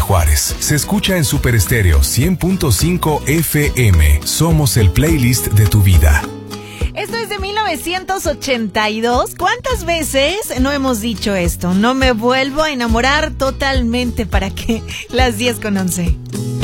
Juárez. Se escucha en Super Estéreo 100.5 FM. Somos el playlist de tu vida. Esto es de 1982. ¿Cuántas veces no hemos dicho esto? No me vuelvo a enamorar totalmente. ¿Para qué? Las 10:11.